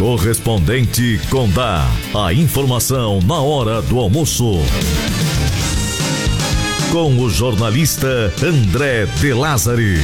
Correspondente Condá. A informação na hora do almoço. Com o jornalista André de Lázari.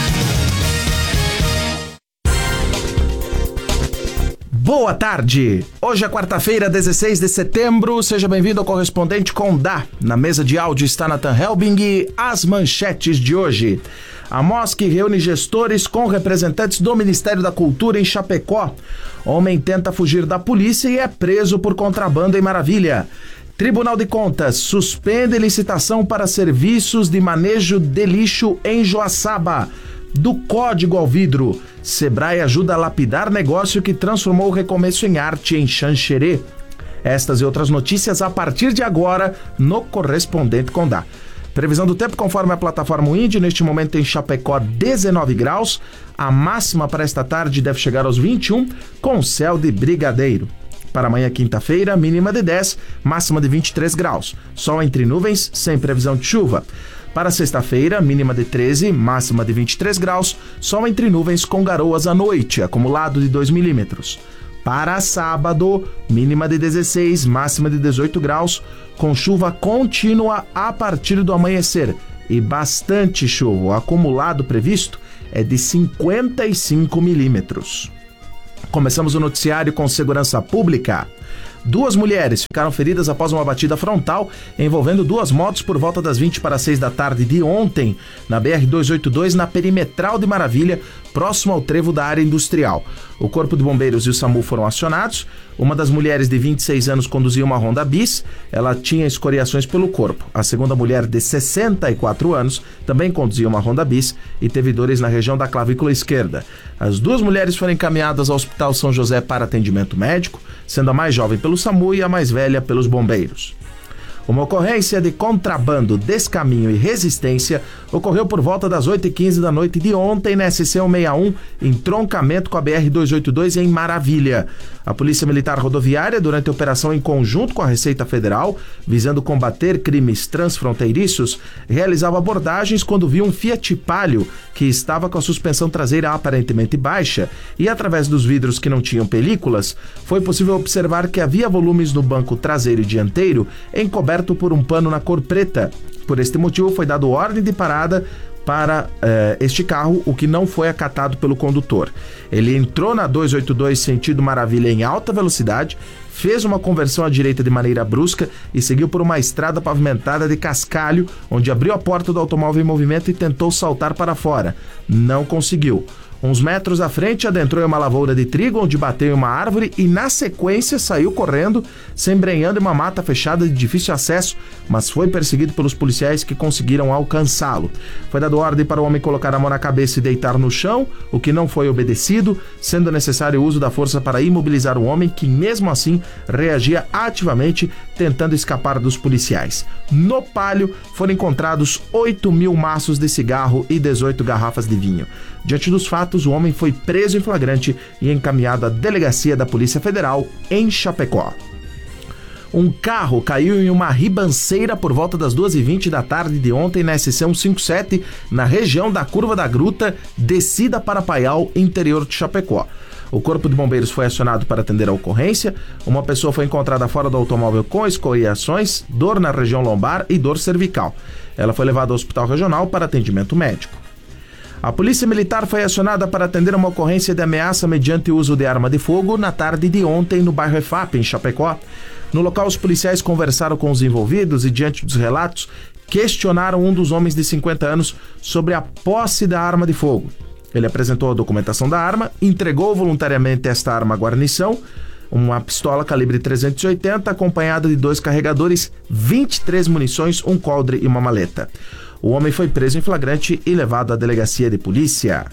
Boa tarde! Hoje é quarta-feira, 16 de setembro. Seja bem-vindo ao Correspondente Condá. Na mesa de áudio está Nathan Helbing. As manchetes de hoje. A MOSC reúne gestores com representantes do Ministério da Cultura em Chapecó. Homem tenta fugir da polícia e é preso por contrabando em Maravilha. Tribunal de Contas suspende licitação para serviços de manejo de lixo em Joaçaba. Do Código ao Vidro, Sebrae ajuda a lapidar negócio que transformou o recomeço em arte em Xanxerê. Estas e outras notícias a partir de agora no Correspondente Condá. Previsão do tempo conforme a plataforma Wind, neste momento em Chapecó 19 graus, a máxima para esta tarde deve chegar aos 21, com céu de brigadeiro. Para amanhã quinta-feira, mínima de 10, máxima de 23 graus, sol entre nuvens, sem previsão de chuva. Para sexta-feira, mínima de 13, máxima de 23 graus, sol entre nuvens com garoas à noite, acumulado de 2 milímetros. Para sábado, mínima de 16, máxima de 18 graus, com chuva contínua a partir do amanhecer e bastante chuva. O acumulado previsto é de 55 milímetros. Começamos o noticiário com segurança pública. 2 mulheres ficaram feridas após uma batida frontal envolvendo 2 motos por volta das 20 para 6 da tarde de ontem, na BR-282, na perimetral de Maravilha, próximo ao trevo da área industrial. O Corpo de Bombeiros e o SAMU foram acionados. Uma das mulheres de 26 anos conduzia uma Honda Bis, ela tinha escoriações pelo corpo. A segunda mulher, de 64 anos, também conduzia uma Honda Bis e teve dores na região da clavícula esquerda. As 2 mulheres foram encaminhadas ao Hospital São José para atendimento médico, sendo a mais jovem pelo SAMU e a mais velha pelos bombeiros. Uma ocorrência de contrabando, descaminho e resistência ocorreu por volta das 8h15 da noite de ontem na SC-161, em troncamento com a BR-282 em Maravilha. A Polícia Militar Rodoviária, durante a operação em conjunto com a Receita Federal, visando combater crimes transfronteiriços, realizava abordagens quando viu um Fiat Palio que estava com a suspensão traseira aparentemente baixa e, através dos vidros que não tinham películas, foi possível observar que havia volumes no banco traseiro e dianteiro encoberto por um pano na cor preta. Por este motivo foi dado ordem de parada para este carro, o que não foi acatado pelo condutor. Ele entrou na 282 sentido Maravilha em alta velocidade, fez uma conversão à direita de maneira brusca e seguiu por uma estrada pavimentada de cascalho, onde abriu a porta do automóvel em movimento e tentou saltar para fora. Não conseguiu. Uns metros à frente, adentrou em uma lavoura de trigo, onde bateu em uma árvore e, na sequência, saiu correndo, se embrenhando em uma mata fechada de difícil acesso, mas foi perseguido pelos policiais que conseguiram alcançá-lo. Foi dado ordem para o homem colocar a mão na cabeça e deitar no chão, o que não foi obedecido, sendo necessário o uso da força para imobilizar o homem, que mesmo assim reagia ativamente, tentando escapar dos policiais. No Palio foram encontrados 8.000 maços de cigarro e 18 garrafas de vinho. Diante dos fatos, o homem foi preso em flagrante e encaminhado à delegacia da Polícia Federal em Chapecó. Um carro caiu em uma ribanceira por volta das 2h20 da tarde de ontem na SC-157, na região da Curva da Gruta, descida para Paial, interior de Chapecó. O Corpo de Bombeiros foi acionado para atender a ocorrência. Uma pessoa foi encontrada fora do automóvel com escoriações, dor na região lombar e dor cervical. Ela foi levada ao hospital regional para atendimento médico. A Polícia Militar foi acionada para atender uma ocorrência de ameaça mediante uso de arma de fogo na tarde de ontem no bairro EFAP, em Chapecó. No local, os policiais conversaram com os envolvidos e, diante dos relatos, questionaram um dos homens de 50 anos sobre a posse da arma de fogo. Ele apresentou a documentação da arma, entregou voluntariamente esta arma à guarnição, uma pistola calibre 380, acompanhada de 2 carregadores, 23 munições, um coldre e uma maleta. O homem foi preso em flagrante e levado à delegacia de polícia.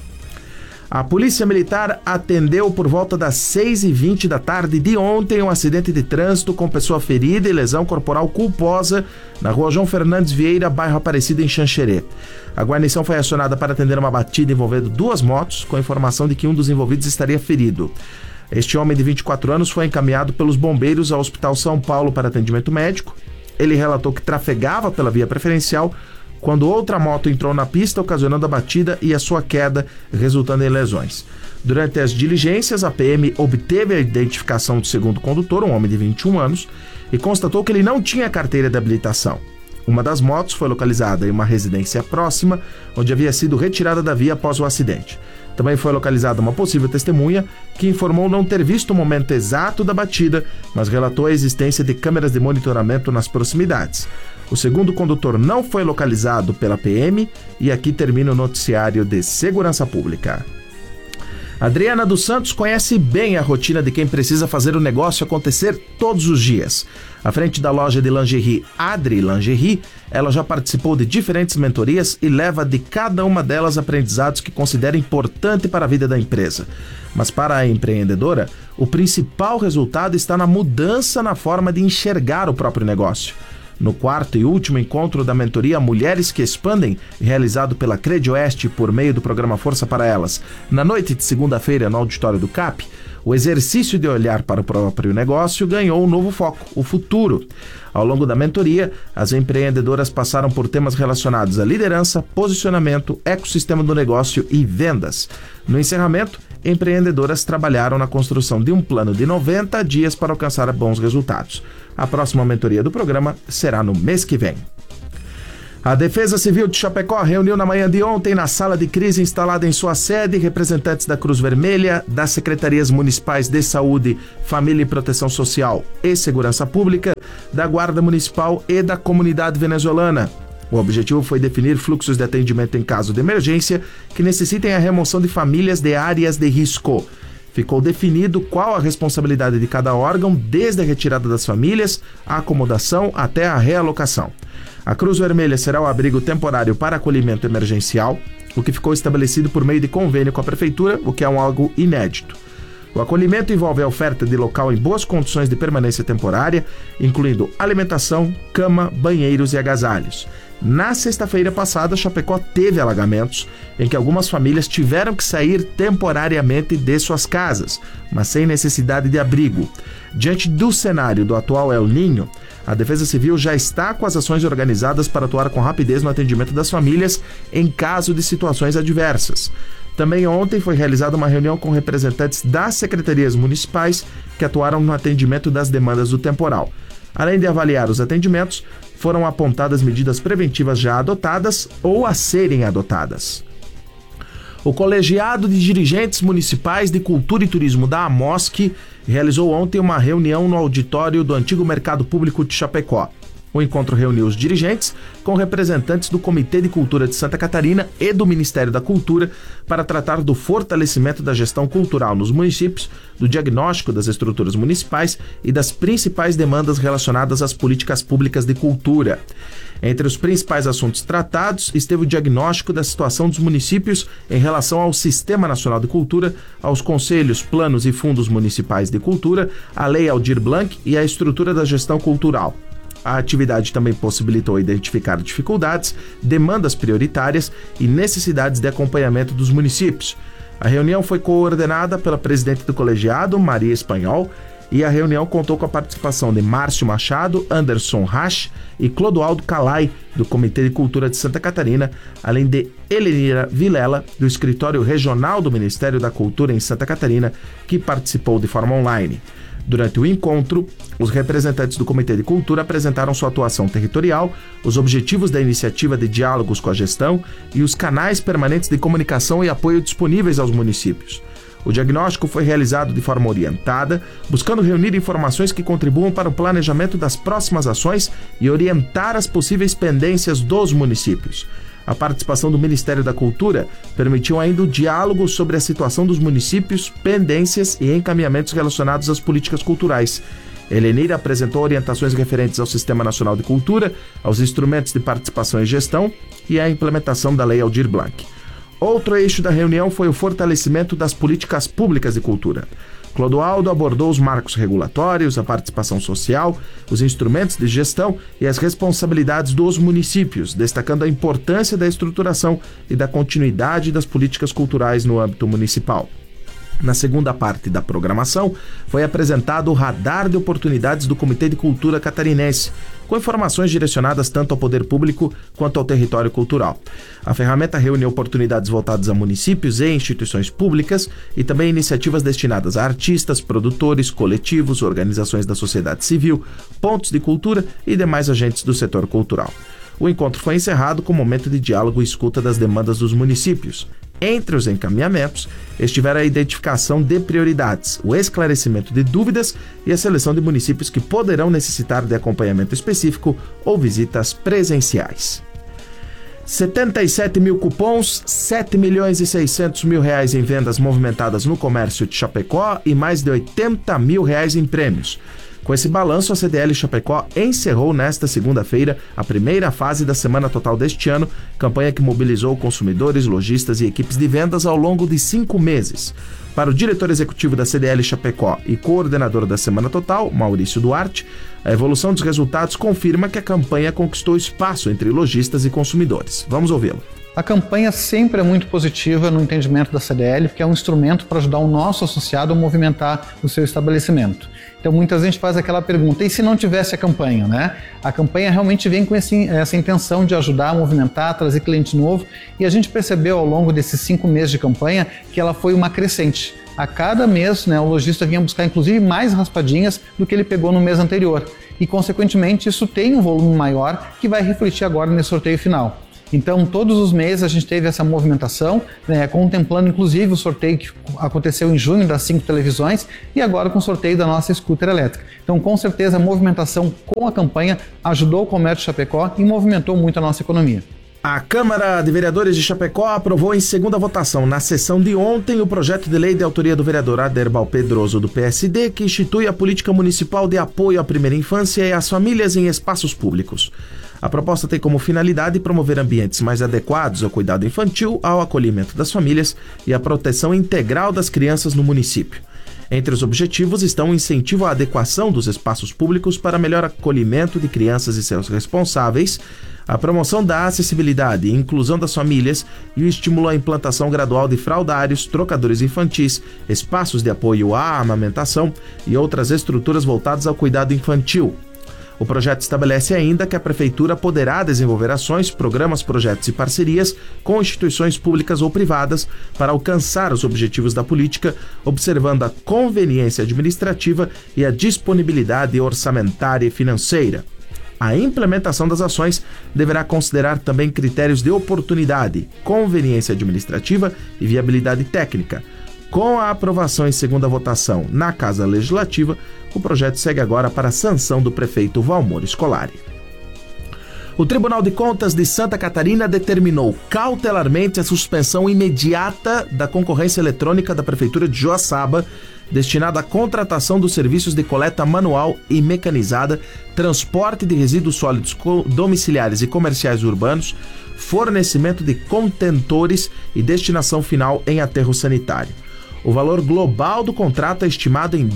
A Polícia Militar atendeu por volta das 6h20 da tarde de ontem um acidente de trânsito com pessoa ferida e lesão corporal culposa na rua João Fernandes Vieira, bairro Aparecida, em Xanxerê. A guarnição foi acionada para atender uma batida envolvendo 2 motos, com a informação de que um dos envolvidos estaria ferido. Este homem de 24 anos foi encaminhado pelos bombeiros ao Hospital São Paulo para atendimento médico. Ele relatou que trafegava pela via preferencial quando outra moto entrou na pista, ocasionando a batida e a sua queda, resultando em lesões. Durante as diligências, a PM obteve a identificação do segundo condutor, um homem de 21 anos, e constatou que ele não tinha carteira de habilitação. Uma das motos foi localizada em uma residência próxima, onde havia sido retirada da via após o acidente. Também foi localizada uma possível testemunha que informou não ter visto o momento exato da batida, mas relatou a existência de câmeras de monitoramento nas proximidades. O segundo condutor não foi localizado pela PM e aqui termina o noticiário de segurança pública. Adriana dos Santos conhece bem a rotina de quem precisa fazer o negócio acontecer todos os dias. À frente da loja de lingerie Adri Lingerie, ela já participou de diferentes mentorias e leva de cada uma delas aprendizados que considera importante para a vida da empresa. Mas para a empreendedora, o principal resultado está na mudança na forma de enxergar o próprio negócio. No quarto e último encontro da mentoria Mulheres que Expandem, realizado pela Credioeste por meio do programa Força para Elas, na noite de segunda-feira no auditório do CAP, o exercício de olhar para o próprio negócio ganhou um novo foco, o futuro. Ao longo da mentoria, as empreendedoras passaram por temas relacionados à liderança, posicionamento, ecossistema do negócio e vendas. No encerramento, empreendedoras trabalharam na construção de um plano de 90 dias para alcançar bons resultados. A próxima mentoria do programa será no mês que vem. A Defesa Civil de Chapecó reuniu na manhã de ontem, na sala de crise instalada em sua sede, representantes da Cruz Vermelha, das Secretarias Municipais de Saúde, Família e Proteção Social e Segurança Pública, da Guarda Municipal e da comunidade venezuelana. O objetivo foi definir fluxos de atendimento em caso de emergência que necessitem a remoção de famílias de áreas de risco. Ficou definido qual a responsabilidade de cada órgão, desde a retirada das famílias, a acomodação até a realocação. A Cruz Vermelha será o abrigo temporário para acolhimento emergencial, o que ficou estabelecido por meio de convênio com a Prefeitura, o que é algo inédito. O acolhimento envolve a oferta de local em boas condições de permanência temporária, incluindo alimentação, cama, banheiros e agasalhos. Na sexta-feira passada, Chapecó teve alagamentos em que algumas famílias tiveram que sair temporariamente de suas casas, mas sem necessidade de abrigo. Diante do cenário do atual El Niño, a Defesa Civil já está com as ações organizadas para atuar com rapidez no atendimento das famílias em caso de situações adversas. Também ontem foi realizada uma reunião com representantes das secretarias municipais que atuaram no atendimento das demandas do temporal. Além de avaliar os atendimentos, foram apontadas medidas preventivas já adotadas ou a serem adotadas. O Colegiado de Dirigentes Municipais de Cultura e Turismo da AMOSC realizou ontem uma reunião no auditório do antigo Mercado Público de Chapecó. O encontro reuniu os dirigentes com representantes do Comitê de Cultura de Santa Catarina e do Ministério da Cultura para tratar do fortalecimento da gestão cultural nos municípios, do diagnóstico das estruturas municipais e das principais demandas relacionadas às políticas públicas de cultura. Entre os principais assuntos tratados esteve o diagnóstico da situação dos municípios em relação ao Sistema Nacional de Cultura, aos conselhos, planos e fundos municipais de cultura, à Lei Aldir Blanc e à estrutura da gestão cultural. A atividade também possibilitou identificar dificuldades, demandas prioritárias e necessidades de acompanhamento dos municípios. A reunião foi coordenada pela presidente do colegiado, Maria Espanhol, e a reunião contou com a participação de Márcio Machado, Anderson Rasch e Clodoaldo Calai, do Comitê de Cultura de Santa Catarina, além de Elenira Vilela, do Escritório Regional do Ministério da Cultura em Santa Catarina, que participou de forma online. Durante o encontro, os representantes do Comitê de Cultura apresentaram sua atuação territorial, os objetivos da iniciativa de diálogos com a gestão e os canais permanentes de comunicação e apoio disponíveis aos municípios. O diagnóstico foi realizado de forma orientada, buscando reunir informações que contribuam para o planejamento das próximas ações e orientar as possíveis pendências dos municípios. A participação do Ministério da Cultura permitiu ainda o diálogo sobre a situação dos municípios, pendências e encaminhamentos relacionados às políticas culturais. Elenira apresentou orientações referentes ao Sistema Nacional de Cultura, aos instrumentos de participação e gestão e à implementação da Lei Aldir Blanc. Outro eixo da reunião foi o fortalecimento das políticas públicas de cultura. Clodoaldo abordou os marcos regulatórios, a participação social, os instrumentos de gestão e as responsabilidades dos municípios, destacando a importância da estruturação e da continuidade das políticas culturais no âmbito municipal. Na segunda parte da programação, foi apresentado o Radar de Oportunidades do Comitê de Cultura Catarinense, com informações direcionadas tanto ao poder público quanto ao território cultural. A ferramenta reúne oportunidades voltadas a municípios e instituições públicas e também iniciativas destinadas a artistas, produtores, coletivos, organizações da sociedade civil, pontos de cultura e demais agentes do setor cultural. O encontro foi encerrado com um momento de diálogo e escuta das demandas dos municípios. Entre os encaminhamentos, estiveram a identificação de prioridades, o esclarecimento de dúvidas e a seleção de municípios que poderão necessitar de acompanhamento específico ou visitas presenciais. 77 mil cupons, 7 milhões e 600 mil reais em vendas movimentadas no comércio de Chapecó e mais de 80 mil reais em prêmios. Com esse balanço, a CDL Chapecó encerrou nesta segunda-feira a primeira fase da Semana Total deste ano, campanha que mobilizou consumidores, lojistas e equipes de vendas ao longo de 5 meses. Para o diretor executivo da CDL Chapecó e coordenador da Semana Total, Maurício Duarte, a evolução dos resultados confirma que a campanha conquistou espaço entre lojistas e consumidores. Vamos ouvi-lo. A campanha sempre é muito positiva no entendimento da CDL, porque é um instrumento para ajudar o nosso associado a movimentar o seu estabelecimento. Então muitas vezes a gente faz aquela pergunta, e se não tivesse a campanha, né? A campanha realmente vem com essa intenção de ajudar a movimentar, trazer cliente novo, e a gente percebeu ao longo desses 5 meses de campanha que ela foi uma crescente. A cada mês, né, o lojista vinha buscar inclusive mais raspadinhas do que ele pegou no mês anterior. E consequentemente isso tem um volume maior que vai refletir agora nesse sorteio final. Então, todos os meses a gente teve essa movimentação, contemplando inclusive o sorteio que aconteceu em junho das 5 televisões e agora com o sorteio da nossa scooter elétrica. Então, com certeza, a movimentação com a campanha ajudou o comércio de Chapecó e movimentou muito a nossa economia. A Câmara de Vereadores de Chapecó aprovou em segunda votação, na sessão de ontem, o projeto de lei de autoria do vereador Aderbal Pedroso, do PSD, que institui a política municipal de apoio à primeira infância e às famílias em espaços públicos. A proposta tem como finalidade promover ambientes mais adequados ao cuidado infantil, ao acolhimento das famílias e à proteção integral das crianças no município. Entre os objetivos estão o incentivo à adequação dos espaços públicos para melhor acolhimento de crianças e seus responsáveis, a promoção da acessibilidade e inclusão das famílias e o estímulo à implantação gradual de fraldários, trocadores infantis, espaços de apoio à amamentação e outras estruturas voltadas ao cuidado infantil. O projeto estabelece ainda que a Prefeitura poderá desenvolver ações, programas, projetos e parcerias com instituições públicas ou privadas para alcançar os objetivos da política, observando a conveniência administrativa e a disponibilidade orçamentária e financeira. A implementação das ações deverá considerar também critérios de oportunidade, conveniência administrativa e viabilidade técnica. Com a aprovação em segunda votação na Casa Legislativa, o projeto segue agora para a sanção do prefeito Valmor Scolari. O Tribunal de Contas de Santa Catarina determinou cautelarmente a suspensão imediata da concorrência eletrônica da Prefeitura de Joaçaba, destinada à contratação dos serviços de coleta manual e mecanizada, transporte de resíduos sólidos domiciliares e comerciais urbanos, fornecimento de contentores e destinação final em aterro sanitário. O valor global do contrato é estimado em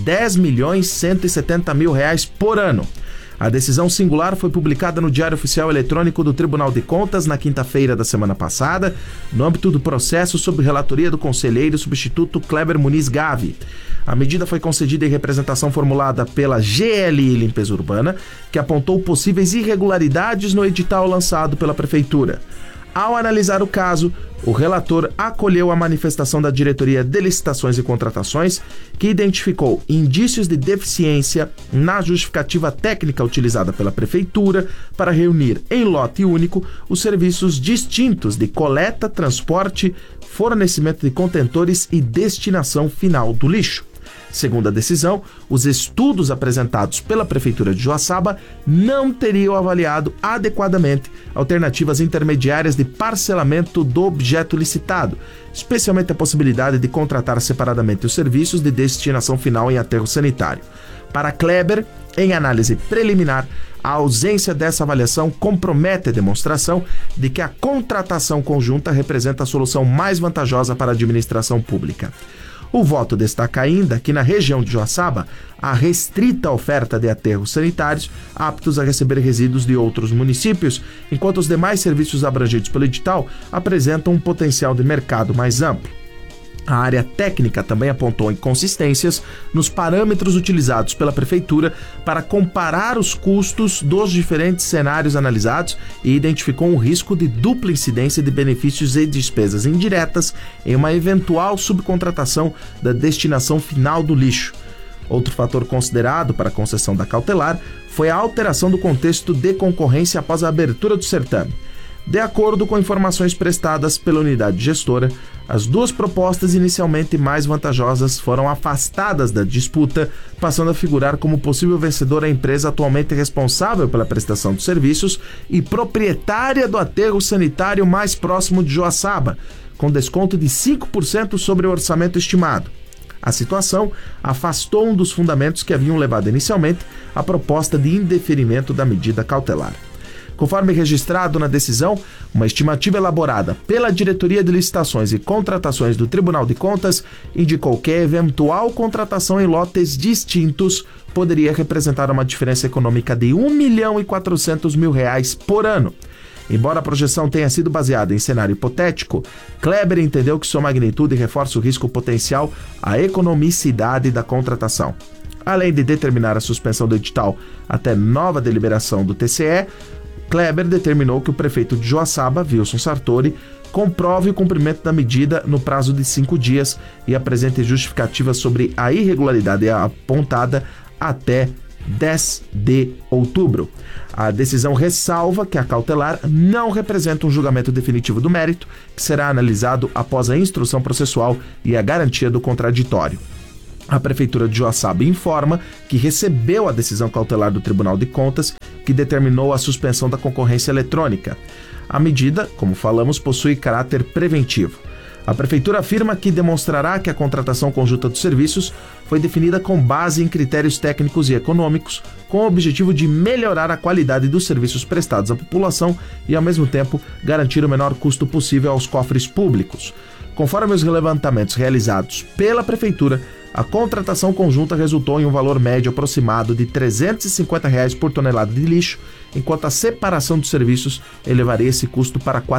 R$10.170.000 por ano. A decisão singular foi publicada no Diário Oficial Eletrônico do Tribunal de Contas na quinta-feira da semana passada, no âmbito do processo sob relatoria do conselheiro substituto Kleber Muniz Gavi. A medida foi concedida em representação formulada pela GLI Limpeza Urbana, que apontou possíveis irregularidades no edital lançado pela Prefeitura. Ao analisar o caso, o relator acolheu a manifestação da Diretoria de Licitações e Contratações, que identificou indícios de deficiência na justificativa técnica utilizada pela Prefeitura para reunir em lote único os serviços distintos de coleta, transporte, fornecimento de contentores e destinação final do lixo. Segundo a decisão, os estudos apresentados pela Prefeitura de Joaçaba não teriam avaliado adequadamente alternativas intermediárias de parcelamento do objeto licitado, especialmente a possibilidade de contratar separadamente os serviços de destinação final em aterro sanitário. Para Kleber, em análise preliminar, a ausência dessa avaliação compromete a demonstração de que a contratação conjunta representa a solução mais vantajosa para a administração pública. O voto destaca ainda que na região de Joaçaba há restrita oferta de aterros sanitários aptos a receber resíduos de outros municípios, enquanto os demais serviços abrangidos pelo edital apresentam um potencial de mercado mais amplo. A área técnica também apontou inconsistências nos parâmetros utilizados pela Prefeitura para comparar os custos dos diferentes cenários analisados e identificou um risco de dupla incidência de benefícios e despesas indiretas em uma eventual subcontratação da destinação final do lixo. Outro fator considerado para a concessão da cautelar foi a alteração do contexto de concorrência após a abertura do certame. De acordo com informações prestadas pela unidade gestora, as duas propostas inicialmente mais vantajosas foram afastadas da disputa, passando a figurar como possível vencedora a empresa atualmente responsável pela prestação dos serviços e proprietária do aterro sanitário mais próximo de Joaçaba, com desconto de 5% sobre o orçamento estimado. A situação afastou um dos fundamentos que haviam levado inicialmente à proposta de indeferimento da medida cautelar. Conforme registrado na decisão, uma estimativa elaborada pela Diretoria de Licitações e Contratações do Tribunal de Contas indicou que a eventual contratação em lotes distintos poderia representar uma diferença econômica de R$ 1.400.000 por ano. Embora a projeção tenha sido baseada em cenário hipotético, Kleber entendeu que sua magnitude reforça o risco potencial à economicidade da contratação. Além de determinar a suspensão do edital até nova deliberação do TCE, Kleber determinou que o prefeito de Joaçaba, Wilson Sartori, comprove o cumprimento da medida no prazo de 5 dias e apresente justificativa sobre a irregularidade apontada até 10 de outubro. A decisão ressalva que a cautelar não representa um julgamento definitivo do mérito, que será analisado após a instrução processual e a garantia do contraditório. A Prefeitura de Joaçaba informa que recebeu a decisão cautelar do Tribunal de Contas, que determinou a suspensão da concorrência eletrônica. A medida, como falamos, possui caráter preventivo. A Prefeitura afirma que demonstrará que a contratação conjunta dos serviços foi definida com base em critérios técnicos e econômicos, com o objetivo de melhorar a qualidade dos serviços prestados à população e, ao mesmo tempo, garantir o menor custo possível aos cofres públicos. Conforme os levantamentos realizados pela Prefeitura, a contratação conjunta resultou em um valor médio aproximado de R$ 350 por tonelada de lixo, enquanto a separação dos serviços elevaria esse custo para R$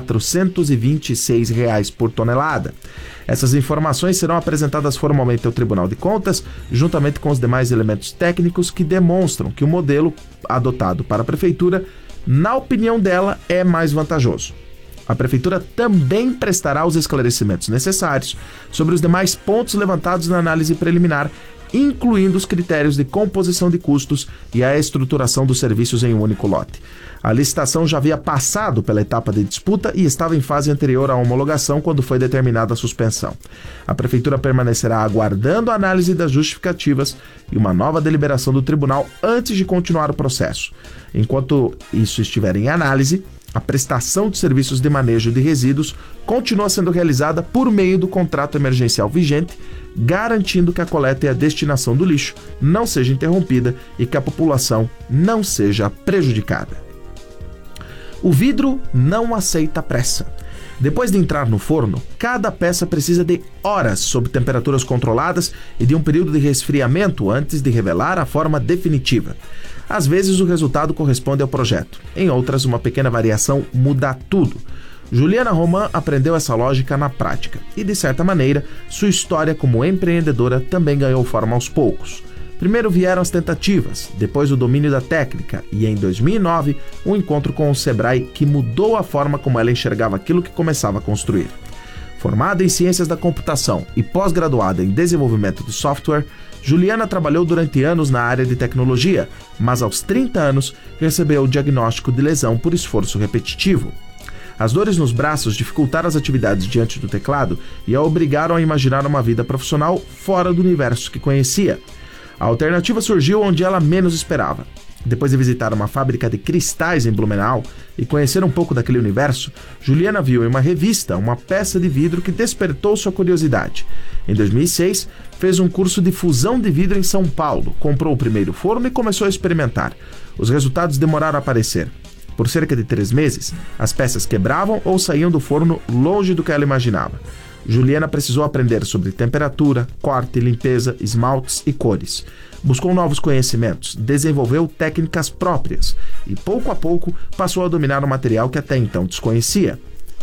426 por tonelada. Essas informações serão apresentadas formalmente ao Tribunal de Contas, juntamente com os demais elementos técnicos que demonstram que o modelo adotado para a Prefeitura, na opinião dela, é mais vantajoso. A Prefeitura também prestará os esclarecimentos necessários sobre os demais pontos levantados na análise preliminar, incluindo os critérios de composição de custos e a estruturação dos serviços em um único lote. A licitação já havia passado pela etapa de disputa e estava em fase anterior à homologação quando foi determinada a suspensão. A Prefeitura permanecerá aguardando a análise das justificativas e uma nova deliberação do tribunal antes de continuar o processo. Enquanto isso estiver em análise, a prestação de serviços de manejo de resíduos continua sendo realizada por meio do contrato emergencial vigente, garantindo que a coleta e a destinação do lixo não seja interrompida e que a população não seja prejudicada. O vidro não aceita pressa. Depois de entrar no forno, cada peça precisa de horas sob temperaturas controladas e de um período de resfriamento antes de revelar a forma definitiva. Às vezes o resultado corresponde ao projeto, em outras uma pequena variação muda tudo. Juliana Roman aprendeu essa lógica na prática e, de certa maneira, sua história como empreendedora também ganhou forma aos poucos. Primeiro vieram as tentativas, depois o domínio da técnica e, em 2009, um encontro com o Sebrae que mudou a forma como ela enxergava aquilo que começava a construir. Formada em Ciências da Computação e pós-graduada em Desenvolvimento de Software, Juliana trabalhou durante anos na área de tecnologia, mas aos 30 anos recebeu o diagnóstico de lesão por esforço repetitivo. As dores nos braços dificultaram as atividades diante do teclado e a obrigaram a imaginar uma vida profissional fora do universo que conhecia. A alternativa surgiu onde ela menos esperava. Depois de visitar uma fábrica de cristais em Blumenau e conhecer um pouco daquele universo, Juliana viu em uma revista uma peça de vidro que despertou sua curiosidade. Em 2006, fez um curso de fusão de vidro em São Paulo, comprou o primeiro forno e começou a experimentar. Os resultados demoraram a aparecer. Por cerca de 3 meses, as peças quebravam ou saíam do forno longe do que ela imaginava. Juliana precisou aprender sobre temperatura, corte, limpeza, esmaltes e cores. Buscou novos conhecimentos, desenvolveu técnicas próprias e, pouco a pouco, passou a dominar um material que até então desconhecia.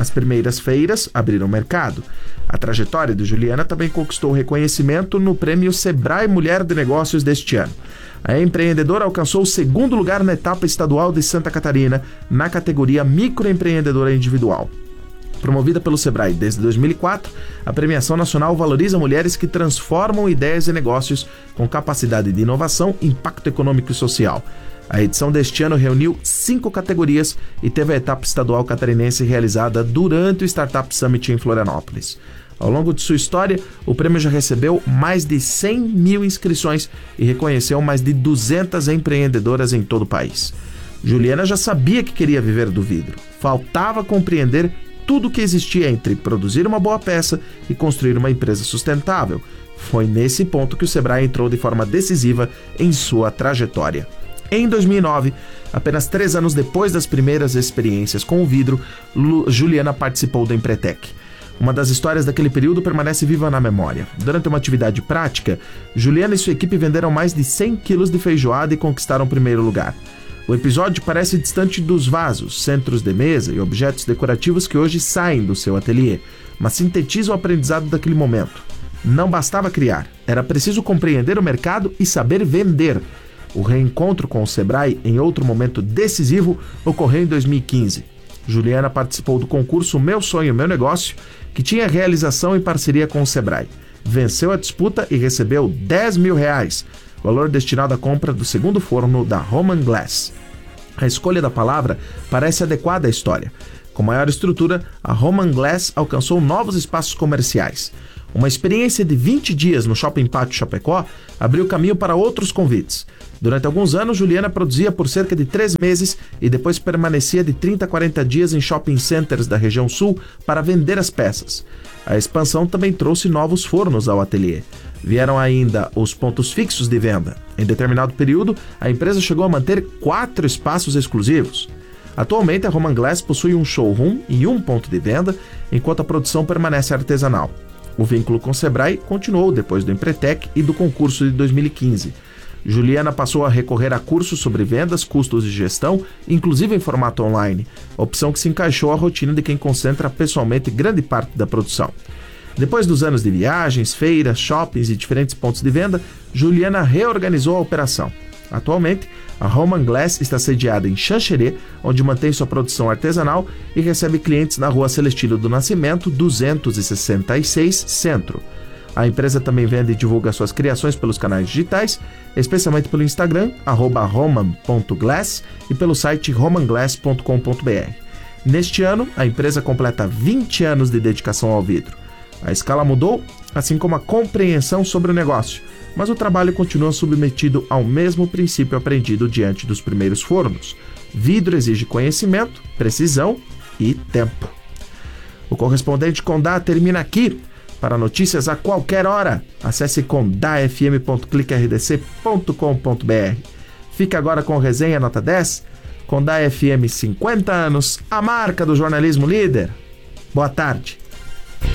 As primeiras feiras abriram mercado. A trajetória de Juliana também conquistou reconhecimento no Prêmio Sebrae Mulher de Negócios deste ano. A empreendedora alcançou o segundo lugar na etapa estadual de Santa Catarina, na categoria Microempreendedora Individual. Promovida pelo Sebrae desde 2004, a premiação nacional valoriza mulheres que transformam ideias e negócios com capacidade de inovação, impacto econômico e social. A edição deste ano reuniu 5 categorias e teve a etapa estadual catarinense realizada durante o Startup Summit em Florianópolis. Ao longo de sua história, o prêmio já recebeu mais de 100 mil inscrições e reconheceu mais de 200 empreendedoras em todo o país. Juliana já sabia que queria viver do vidro. Faltava compreender tudo o que existia entre produzir uma boa peça e construir uma empresa sustentável. Foi nesse ponto que o Sebrae entrou de forma decisiva em sua trajetória. Em 2009, apenas 3 anos depois das primeiras experiências com o vidro, Juliana participou da Empretec. Uma das histórias daquele período permanece viva na memória. Durante uma atividade prática, Juliana e sua equipe venderam mais de 100 quilos de feijoada e conquistaram o primeiro lugar. O episódio parece distante dos vasos, centros de mesa e objetos decorativos que hoje saem do seu ateliê, mas sintetiza o aprendizado daquele momento. Não bastava criar, era preciso compreender o mercado e saber vender. O reencontro com o Sebrae, em outro momento decisivo, ocorreu em 2015. Juliana participou do concurso Meu Sonho, Meu Negócio, que tinha realização em parceria com o Sebrae. Venceu a disputa e recebeu R$10 mil, valor destinado à compra do segundo forno da Roman Glass. A escolha da palavra parece adequada à história. Com maior estrutura, a Roman Glass alcançou novos espaços comerciais. Uma experiência de 20 dias no Shopping Pátio Chapecó abriu caminho para outros convites. Durante alguns anos, Juliana produzia por cerca de 3 meses e depois permanecia de 30 a 40 dias em shopping centers da região sul para vender as peças. A expansão também trouxe novos fornos ao ateliê. Vieram ainda os pontos fixos de venda. Em determinado período, a empresa chegou a manter 4 espaços exclusivos. Atualmente, a Roman Glass possui um showroom e um ponto de venda, enquanto a produção permanece artesanal. O vínculo com o Sebrae continuou depois do Empretec e do concurso de 2015. Juliana passou a recorrer a cursos sobre vendas, custos e gestão, inclusive em formato online, opção que se encaixou à rotina de quem concentra pessoalmente grande parte da produção. Depois dos anos de viagens, feiras, shoppings e diferentes pontos de venda, Juliana reorganizou a operação. Atualmente, a Roman Glass está sediada em Xanxerê, onde mantém sua produção artesanal e recebe clientes na Rua Celestino do Nascimento, 266, Centro. A empresa também vende e divulga suas criações pelos canais digitais, especialmente pelo Instagram, @roman.glass, e pelo site romanglass.com.br. Neste ano, a empresa completa 20 anos de dedicação ao vidro. A escala mudou, assim como a compreensão sobre o negócio, mas o trabalho continua submetido ao mesmo princípio aprendido diante dos primeiros fornos. Vidro exige conhecimento, precisão e tempo. O Correspondente Condá termina aqui. Para notícias a qualquer hora, acesse condafm.cliquerdc.com.br. Fique agora com Resenha Nota 10, Condá FM 50 anos, a marca do jornalismo líder. Boa tarde.